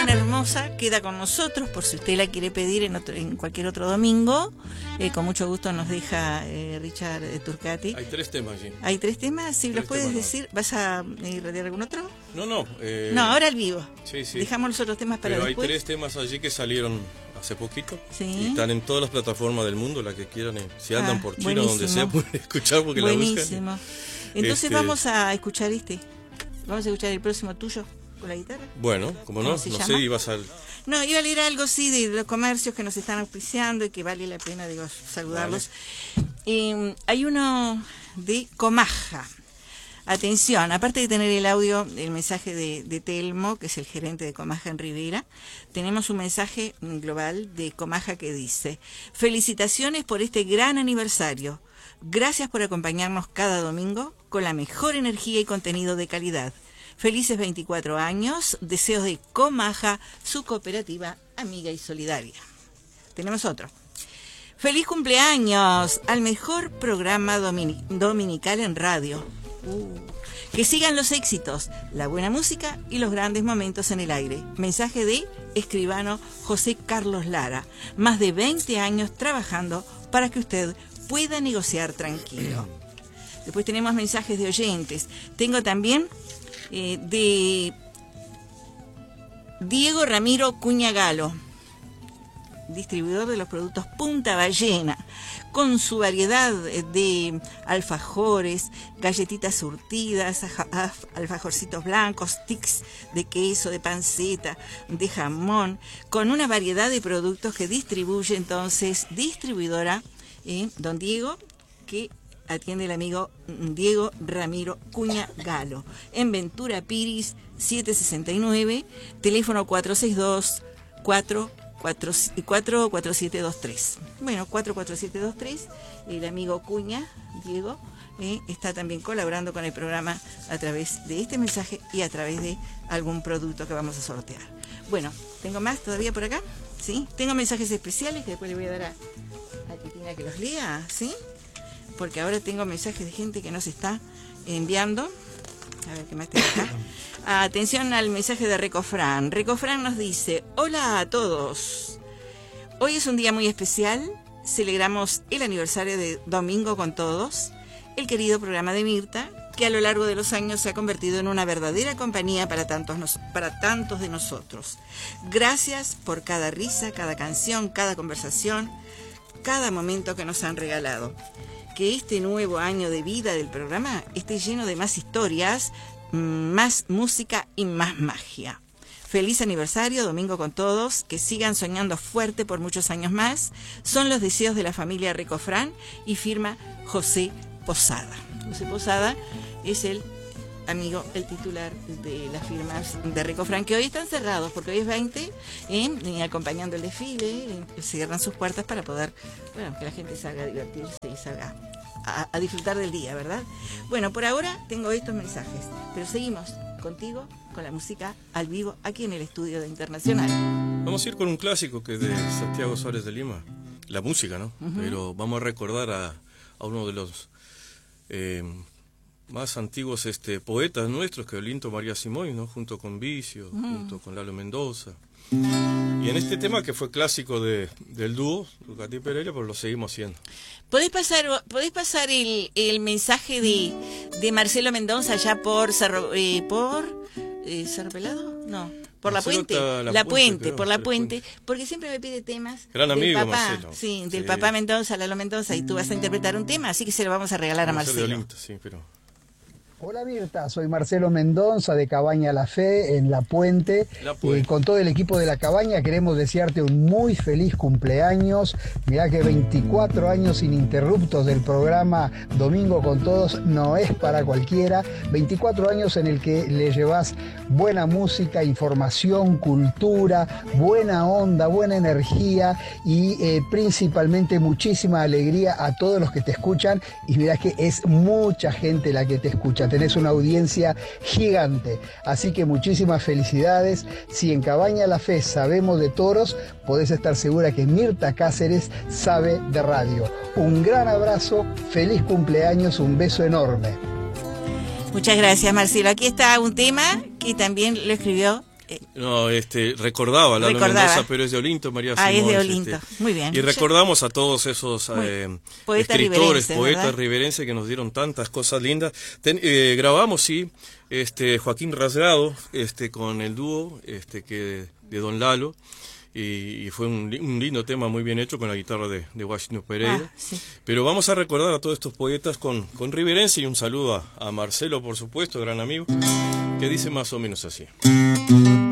Semana Hermosa queda con nosotros, por si usted la quiere pedir en cualquier otro domingo. Con mucho gusto nos deja Richard Turcati. Hay 3 temas allí. ¿Hay 3 temas? Si los puedes decir. No. ¿Vas a radiar algún otro? No. No, ahora al vivo. Sí. Dejamos los otros temas para Pero después. hay 3 temas allí que salieron hace poquito. Sí. Y están en todas las plataformas del mundo, las que quieran. Si andan por China, buenísimo. donde sea, pueden escuchar porque la buscan. Buenísimo. Entonces vamos a escuchar Vamos a escuchar el próximo tuyo con la guitarra. Bueno, como no sé, ibas al... No, iba a leer algo, sí, de los comercios que nos están auspiciando y que vale la pena, saludarlos. Vale. Hay uno de Comaja. Atención, aparte de tener el mensaje de Telmo, que es el gerente de Comaja en Rivera, tenemos un mensaje global de Comaja que dice: felicitaciones por este gran aniversario. Gracias por acompañarnos cada domingo con la mejor energía y contenido de calidad. Felices 24 años, deseos de Comaja, su cooperativa amiga y solidaria. Tenemos otro. Feliz cumpleaños al mejor programa dominical en radio. Que sigan los éxitos, la buena música y los grandes momentos en el aire. Mensaje de escribano José Carlos Lara. Más de 20 años trabajando para que usted pueda negociar tranquilo. Después tenemos mensajes de oyentes. Tengo también de Diego Ramiro Cuña Galo, distribuidor de los productos Punta Ballena, con su variedad de alfajores, galletitas surtidas, alfajorcitos blancos, tics de queso, de panceta, de jamón, con una variedad de productos que distribuye entonces distribuidora Don Diego, que atiende el amigo Diego Ramiro Cuña Galo, en Ventura Piris 769, teléfono 462-44723. Bueno, 44723, el amigo Cuña, Diego, está también colaborando con el programa a través de este mensaje y a través de algún producto que vamos a sortear. Bueno, ¿tengo más todavía por acá? ¿Sí? Tengo mensajes especiales que después le voy a dar a Titina que los lea, ¿sí? Porque ahora tengo mensajes de gente que nos está enviando. A ver qué más tengo acá. Atención al mensaje de Recofran. Recofran nos dice: hola a todos. Hoy es un día muy especial. Celebramos el aniversario de Domingo con Todos, el querido programa de Mirta, que a lo largo de los años se ha convertido en una verdadera compañía para tantos de nosotros. Gracias por cada risa, cada canción, cada conversación, cada momento que nos han regalado. Que este nuevo año de vida del programa esté lleno de más historias, más música y más magia. Feliz aniversario, Domingo con Todos, que sigan soñando fuerte por muchos años más. Son los deseos de la familia Recofran y firma José Posada. José Posada es el amigo, el titular de las firmas de Recofran, que hoy están cerrados porque hoy es 20, acompañando el desfile, cierran sus puertas para poder, que la gente salga a divertirse y salga a disfrutar del día, ¿verdad? Bueno, por ahora tengo estos mensajes, pero seguimos contigo con la música al vivo aquí en el estudio de Internacional. Vamos a ir con un clásico que es de Santiago Suárez de Lima, la música, ¿no? Pero vamos a recordar a uno de los más antiguos poetas nuestros, que es Olinto María Simoy, ¿no? Junto con Vicio, junto con Lalo Mendoza. Y en este tema que fue clásico del dúo, Turcati Pereira, pues lo seguimos haciendo. ¿Podés pasar el mensaje de Marcelo Mendoza allá por Cerro Pelado? No, por La Puente. Por La Puente, porque siempre me pide temas. Gran amigo, papá, Marcelo. Sí, del papá Mendoza, Lalo Mendoza, y tú vas a interpretar un tema, así que se lo vamos a regalar a Marcelo. Olinto, sí, pero... Hola Mirta, soy Marcelo Mendoza de Cabaña La Fe en La Puente. Con todo el equipo de La Cabaña queremos desearte un muy feliz cumpleaños. Mirá que 24 años ininterruptos del programa Domingo con Todos no es para cualquiera. 24 años en el que le llevas buena música, información, cultura, buena onda, buena energía y principalmente muchísima alegría a todos los que te escuchan. Y mirá que es mucha gente la que te escucha. Tenés una audiencia gigante, así que muchísimas felicidades. Si en Cabaña La Fe sabemos de toros, podés estar segura que Mirta Cáceres sabe de radio. Un gran abrazo, feliz cumpleaños, un beso enorme. Muchas gracias, Marcelo. Aquí está un tema que también lo escribió No, recordaba Lalo Mendoza, pero es de Olinto, María Simón. Es de Olinto, muy bien. Y recordamos a todos esos escritores, poetas riverenses que nos dieron tantas cosas lindas. Grabamos, sí, Joaquín Rasgado, con el dúo de Don Lalo. Y fue un lindo tema muy bien hecho con la guitarra de Washington Pereira. Sí. Pero vamos a recordar a todos estos poetas con riverencia, y un saludo a Marcelo, por supuesto, gran amigo, que dice más o menos así.